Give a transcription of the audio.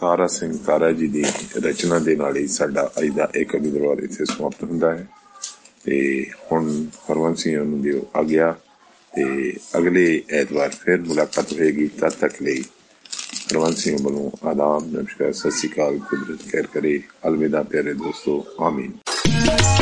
ਤਾਰਾ ਸਿੰਘ ਤਾਰਾ ਜੀ ਦੀ ਰਚਨਾ ਦੇ ਨਾਲ ਹੀ ਸਾਡਾ ਅੱਜ ਦਾ ਇਹ ਕਵੀ ਦਰਬਾਰ ਇੱਥੇ ਸਮਾਪਤ ਹੁੰਦਾ ਹੈ। ਤੇ ਹੁਣ ਹਰਵੰਸ਼ ਸਿੰਘ ਨੂੰ ਦਿਓ ਆਗਿਆ ਤੇ ਅਗਲੇ ਐਤਵਾਰ ਫਿਰ ਮੁਲਾਕਾਤ ਹੋਏਗੀ। ਤਦ ਤੱਕ ਲਈ ਹਰਵੰਸ਼ ਸਿੰਘ ਵੱਲੋਂ ਆਦਾਬ, ਨਮਸਕਾਰ, ਸਤਿ ਸ਼੍ਰੀ ਅਕਾਲ। ਕੁਦਰਤ ਖੈਰ ਕਰੇ। ਅਲਵਿਦਾ ਪਿਆਰੇ ਦੋਸਤੋ, ਆਮੀਨ।